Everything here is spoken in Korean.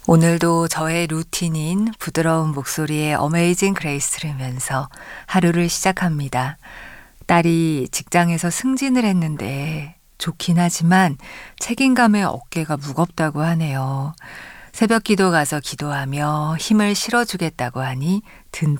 오늘도 저의 루틴인 부드러운 목소리의 어메이징 그레이스 들으면서 하루를 시작합니다. 딸이 직장에서 승진을 했는데 좋긴 하지만 책임감에 어깨가 무겁다고 하네요. 새벽 기도 가서 기도하며 힘을 실어주겠다고 하니